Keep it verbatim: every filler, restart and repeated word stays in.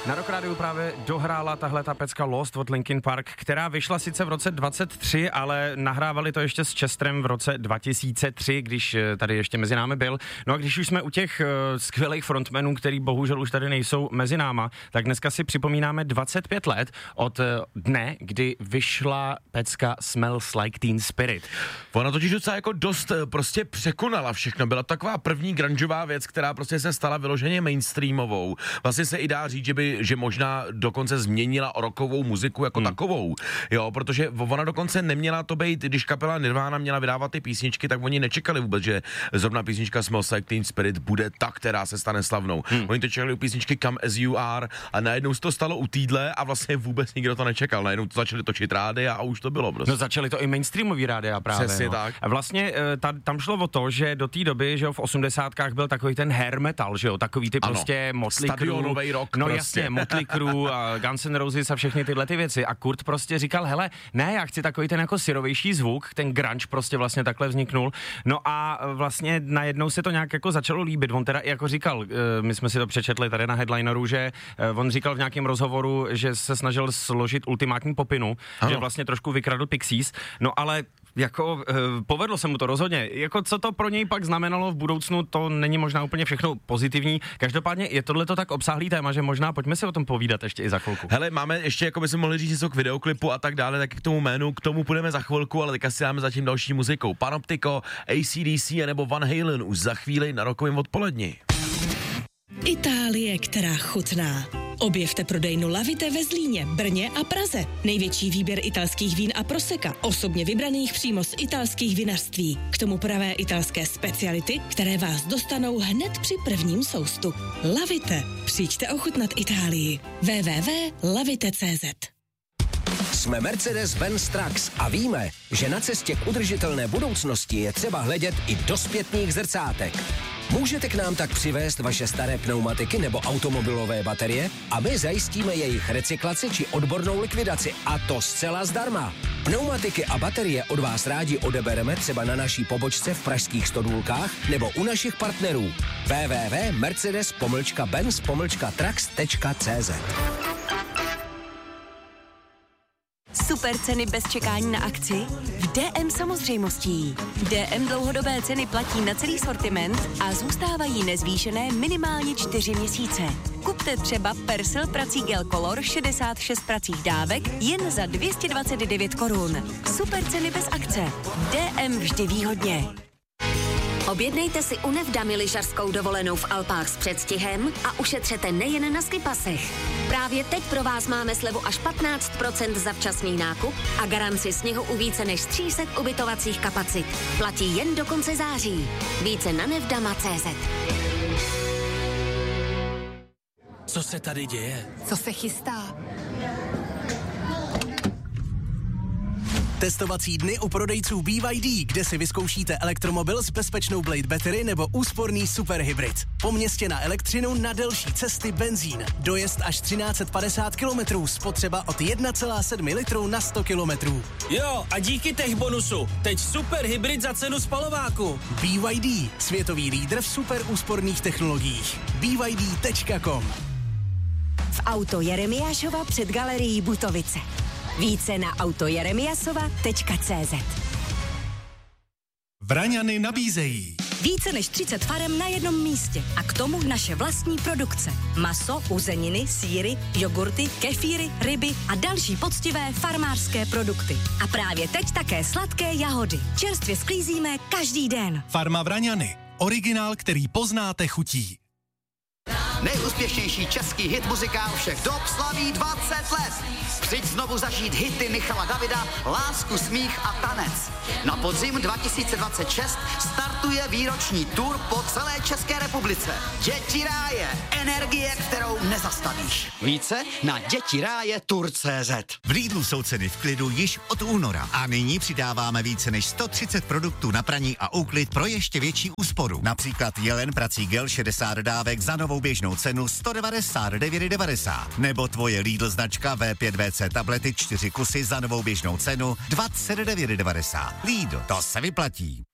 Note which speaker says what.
Speaker 1: Na Rock Rádiu právě dohrála tahle ta pecka Lost od Linkin Park, která vyšla sice v roce dvacet tři, ale nahrávali to ještě s Chesterem v roce dva tisíce tři, když tady ještě mezi námi byl. No a když už jsme u těch uh, skvělých frontmenů, který bohužel už tady nejsou mezi náma, tak dneska si připomínáme dvacet pět let od uh, dne, kdy vyšla pecka Smells Like Teen Spirit.
Speaker 2: Ona totiž docela jako dost prostě překonala všechno. Byla taková první grungeová věc, která prostě se stala vyloženě mainstreamovou. Vlastně se i dá říct, že by že možná dokonce změnila rockovou muziku jako hmm. takovou, jo, protože ona dokonce neměla to být, když kapela Nirvana měla vydávat ty písničky, tak oni nečekali vůbec, že zrovna písnička Smells Like Teen Spirit bude ta, která se stane slavnou. Hmm. Oni to čekali u písničky Come As You Are a najednou se to stalo u týdle a vlastně vůbec nikdo to nečekal. Najednou to začali točit rádia a už to bylo prostě.
Speaker 1: No začali to i mainstreamový rádia právě.
Speaker 2: Přesně
Speaker 1: no.
Speaker 2: tak.
Speaker 1: A vlastně ta, tam šlo o to, že do té doby, že jo, v osmdesátkách byl takový ten hair metal, že jo, takový ty
Speaker 2: ano.
Speaker 1: prostě Motley Crue.
Speaker 2: Stadionovej rock
Speaker 1: no
Speaker 2: prostě.
Speaker 1: jasně, Motley Crue a Guns N' Roses a všechny tyhle ty věci. A Kurt prostě říkal, hele, ne, já chci takový ten jako syrovější zvuk, ten grunge prostě vlastně takhle vzniknul. No a vlastně najednou se to nějak jako začalo líbit. On teda jako říkal, my jsme si to přečetli tady na headlineru, že on říkal v nějakém rozhovoru, že se snažil složit ultimátní popinu, ano. že vlastně trošku vykradl Pixies, no ale jako eh, povedlo se mu to rozhodně. Jako co to pro něj pak znamenalo v budoucnu, to není možná úplně všechno pozitivní. Každopádně je tohleto tak obsáhlý téma, že možná pojďme si o tom povídat ještě i za chvilku.
Speaker 2: Hele, máme ještě, jako bychom mohli říct něco k videoklipu a tak dále, tak k tomu jménu, k tomu půjdeme za chvilku, ale teďka si dáme zatím další muzikou. Panoptiko, A C D C nebo Van Halen už za chvíli na Rockovém odpoledni.
Speaker 3: Itálie, která chutná. Objevte prodejnu Lavite ve Zlíně, Brně a Praze. Největší výběr italských vín a proseka, osobně vybraných přímo z italských vinařství. K tomu pravé italské speciality, které vás dostanou hned při prvním soustu. Lavite. Přijďte ochutnat Itálii. w w w tečka lavite tečka c z.
Speaker 4: Jsme Mercedes-Benz Trucks a víme, že na cestě k udržitelné budoucnosti je třeba hledět i do zpětných zrcátek. Můžete k nám tak přivést vaše staré pneumatiky nebo automobilové baterie a my zajistíme jejich recyklaci či odbornou likvidaci, a to zcela zdarma. Pneumatiky a baterie od vás rádi odebereme třeba na naší pobočce v pražských Stodůlkách nebo u našich partnerů. w w w tečka mercedes benz trucks tečka c z.
Speaker 5: Super ceny bez čekání na akci? V D M samozřejmostí. D M dlouhodobé ceny platí na celý sortiment a zůstávají nezvýšené minimálně čtyři měsíce. Kupte třeba Persil prací gel Color šedesát šest pracích dávek jen za dvě stě dvacet devět korun. Super ceny bez akce. D M vždy výhodně.
Speaker 6: Objednejte si u Nevdamy lyžařskou dovolenou v Alpách s předstihem a ušetřete nejen na skipasech. Právě teď pro vás máme slevu až patnáct procent za včasný nákup a garanci sněhu u více než tři sta ubytovacích kapacit. Platí jen do konce září. Více na nevdama tečka cé zet.
Speaker 7: Co se tady děje?
Speaker 8: Co se chystá?
Speaker 7: Testovací dny u prodejců B Y D, kde si vyzkoušíte elektromobil s bezpečnou Blade Battery nebo úsporný superhybrid. Po městě na elektřinu, na delší cesty benzín. Dojezd až třináct set padesát kilometrů, spotřeba od jedna celá sedm litru na sto kilometrů.
Speaker 9: Jo, a díky tech bonusu, teď superhybrid za cenu spalováku.
Speaker 7: B Y D, světový lídr v super úsporných technologiích. B Y D tečka com.
Speaker 5: V auto Jeremiášova před galerií Butovice. Více na auto jeremiasova tečka cé zet.
Speaker 10: Vraňany nabízejí
Speaker 3: Více než třicet farem na jednom místě a k tomu naše vlastní produkce. Maso, uzeniny, sýry, jogurty, kefíry, ryby a další poctivé farmářské produkty. A právě teď také sladké jahody. Čerstvě sklízíme každý den.
Speaker 10: Farma Vraňany. Originál, který poznáte chutí.
Speaker 11: Nejúspěšnější český hit muzikál všech dob slaví dvacet let. Přijď znovu zažít hity Michala Davida, Lásku, smích a tanec. Na podzim dva tisíce dvacet šest startuje výroční tour po celé České republice. Děti ráje, energie, kterou nezastavíš. Více na děti ráje tour tečka cé zet.
Speaker 12: V Lidlu jsou ceny v klidu již od února a nyní přidáváme více než sto třicet produktů na praní a úklid pro ještě větší úsporu. Například Jelen prací gel šedesát dávek za novou běžnou cenu sto devadesát devět devadesát. Nebo tvoje Lidl značka V pět V C tablety čtyři kusy za novou běžnou cenu dvacet devět devadesát. Lidl, to se vyplatí.